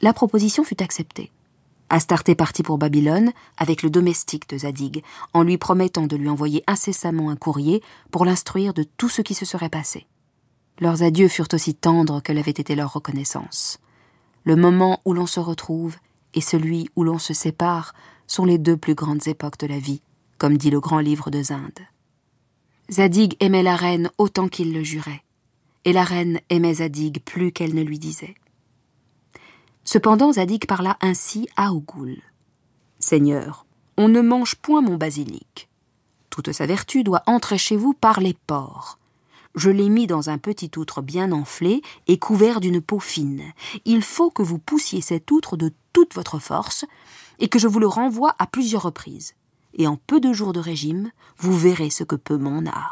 La proposition fut acceptée. Astarté partit pour Babylone avec le domestique de Zadig, en lui promettant de lui envoyer incessamment un courrier pour l'instruire de tout ce qui se serait passé. Leurs adieux furent aussi tendres que l'avait été leur reconnaissance. Le moment où l'on se retrouve et celui où l'on se sépare sont les deux plus grandes époques de la vie, comme dit le grand livre de Zinde. Zadig aimait la reine autant qu'il le jurait, et la reine aimait Zadig plus qu'elle ne lui disait. Cependant, Zadig parla ainsi à Ougoul. « Seigneur, on ne mange point mon basilic. Toute sa vertu doit entrer chez vous par les pores. Je l'ai mis dans un petit outre bien enflé et couvert d'une peau fine. Il faut que vous poussiez cet outre de toute votre force et que je vous le renvoie à plusieurs reprises. Et en peu de jours de régime, vous verrez ce que peut mon art. »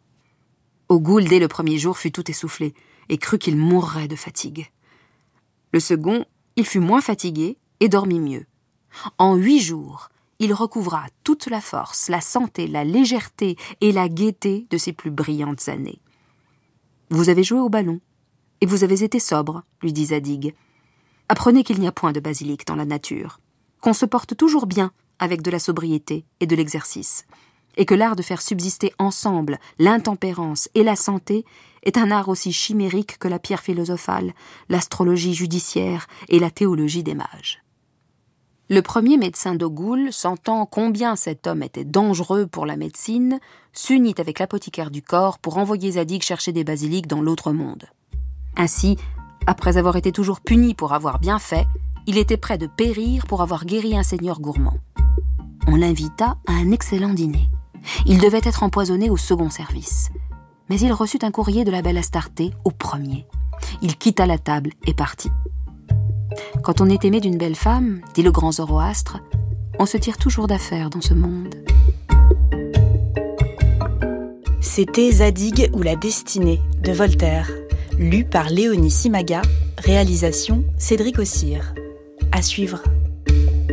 Ougoul, dès le premier jour, fut tout essoufflé et crut qu'il mourrait de fatigue. Le second, il fut moins fatigué et dormit mieux. En 8 jours, il recouvra toute la force, la santé, la légèreté et la gaieté de ses plus brillantes années. « Vous avez joué au ballon, et vous avez été sobre, » lui dit Zadig. « Apprenez qu'il n'y a point de basilic dans la nature, qu'on se porte toujours bien avec de la sobriété et de l'exercice, et que l'art de faire subsister ensemble l'intempérance et la santé est un art aussi chimérique que la pierre philosophale, l'astrologie judiciaire et la théologie des mages. » Le premier médecin d'Ougoul, sentant combien cet homme était dangereux pour la médecine, s'unit avec l'apothicaire du corps pour envoyer Zadig chercher des basilics dans l'autre monde. Ainsi, après avoir été toujours puni pour avoir bien fait, il était prêt de périr pour avoir guéri un seigneur gourmand. On l'invita à un excellent dîner. Il devait être empoisonné au second service. Mais il reçut un courrier de la belle Astarté au premier. Il quitta la table et partit. Quand on est aimé d'une belle femme, dit le grand Zoroastre, on se tire toujours d'affaire dans ce monde. C'était Zadig ou la destinée de Voltaire, lu par Léonie Simaga, réalisation Cédric Ossire. À suivre.